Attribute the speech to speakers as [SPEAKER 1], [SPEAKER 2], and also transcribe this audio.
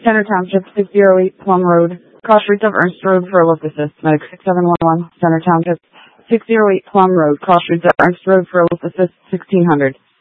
[SPEAKER 1] Center Township, 608 Plum Road. Call Streets of Ernst Road for a local assist. Medic 6711, Center Township, 608 Plum Road. Call Streets of Ernst Road for a local assist, 1600.